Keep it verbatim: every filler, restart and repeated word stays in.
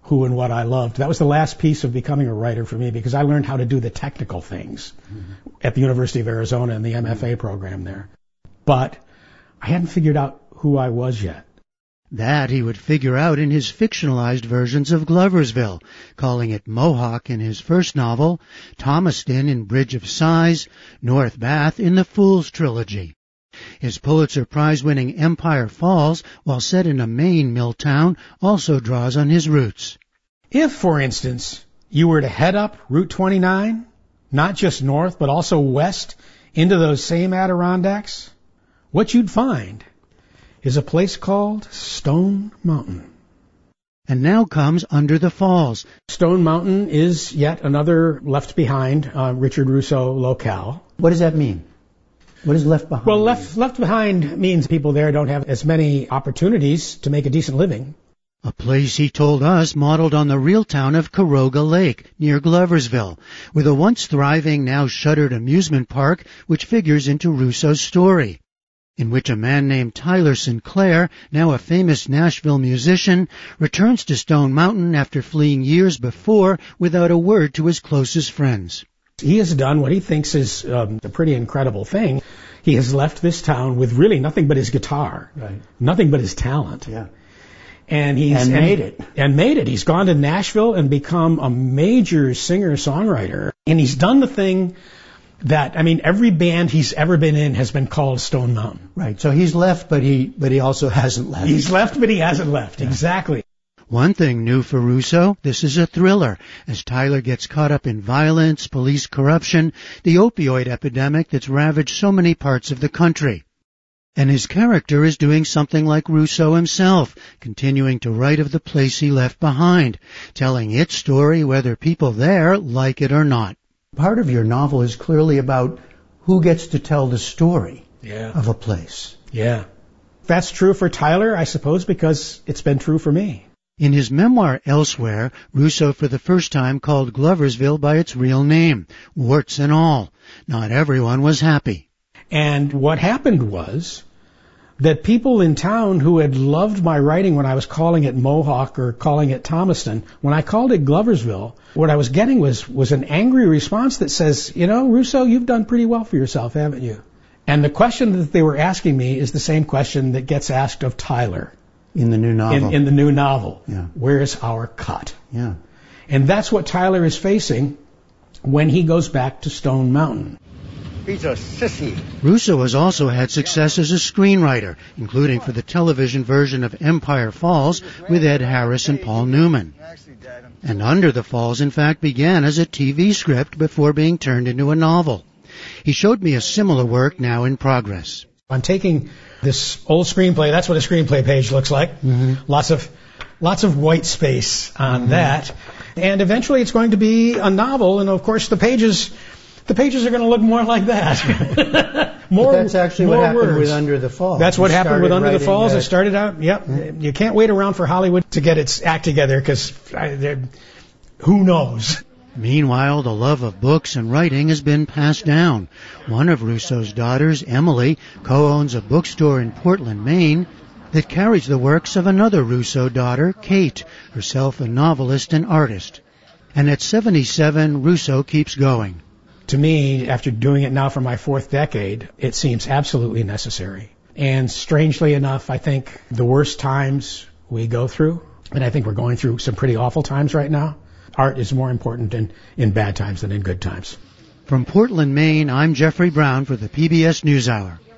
who and what I loved. That was the last piece of becoming a writer for me, because I learned how to do the technical things mm-hmm. at the University of Arizona in the M F A program there. But I hadn't figured out who I was yet. That he would figure out in his fictionalized versions of Gloversville, calling it Mohawk in his first novel, Thomaston in Bridge of Sighs, North Bath in the Fool's Trilogy. His Pulitzer Prize-winning Empire Falls, while set in a Maine mill town, also draws on his roots. If, for instance, you were to head up Route twenty-nine, not just north, but also west, into those same Adirondacks, what you'd find is a place called Stone Mountain. And now comes Under the Falls. Stone Mountain is yet another left-behind uh, Richard Russo locale. What does that mean? What is left behind? Well, left, left behind means people there don't have as many opportunities to make a decent living. A place, he told us, modeled on the real town of Caroga Lake, near Gloversville, with a once thriving, now shuttered amusement park which figures into Russo's story, in which a man named Tyler Sinclair, now a famous Nashville musician, returns to Stone Mountain after fleeing years before without a word to his closest friends. He has done what he thinks is um, a pretty incredible thing. He has left this town with really nothing but his guitar, right. nothing but his talent. Yeah. And he's and made it. And made it. He's gone to Nashville and become a major singer-songwriter. And he's done the thing that, I mean, every band he's ever been in has been called Stone Mountain. Right. So he's left, but he but he also hasn't left. He's left, but he hasn't left. Yeah. Exactly. One thing new for Russo, this is a thriller, as Tyler gets caught up in violence, police corruption, the opioid epidemic that's ravaged so many parts of the country. And his character is doing something like Russo himself, continuing to write of the place he left behind, telling its story whether people there like it or not. Part of your novel is clearly about who gets to tell the story yeah. of a place. Yeah. That's true for Tyler, I suppose, because it's been true for me. In his memoir Elsewhere, Russo for the first time called Gloversville by its real name, warts and all. Not everyone was happy. And what happened was that people in town who had loved my writing when I was calling it Mohawk or calling it Thomaston, when I called it Gloversville, what I was getting was, was an angry response that says, you know, Russo, you've done pretty well for yourself, haven't you? And the question that they were asking me is the same question that gets asked of Tyler. In the new novel. In, in the new novel. Yeah. Where's our cut? Yeah. And that's what Tyler is facing when he goes back to Stone Mountain. He's a sissy. Russo has also had success as a screenwriter, including for the television version of Empire Falls with Ed Harris and Paul Newman. And Under the Falls, in fact, began as a T V script before being turned into a novel. He showed me a similar work now in progress. I'm taking this old screenplay. That's what a screenplay page looks like. Mm-hmm. Lots of lots of white space on mm-hmm. that. And eventually it's going to be a novel. And, of course, the pages the pages are going to look more like that. more, but that's actually more what happened words. with Under the Falls. That's what you happened with Under the Falls. A... It started out, yep. Mm-hmm. You can't wait around for Hollywood to get its act together because who knows? Meanwhile, the love of books and writing has been passed down. One of Russo's daughters, Emily, co-owns a bookstore in Portland, Maine, that carries the works of another Russo daughter, Kate, herself a novelist and artist. And at seventy-seven, Russo keeps going. To me, after doing it now for my fourth decade, it seems absolutely necessary. And strangely enough, I think the worst times we go through, and I think we're going through some pretty awful times right now, art is more important in, in bad times than in good times. From Portland, Maine, I'm Jeffrey Brown for the P B S NewsHour.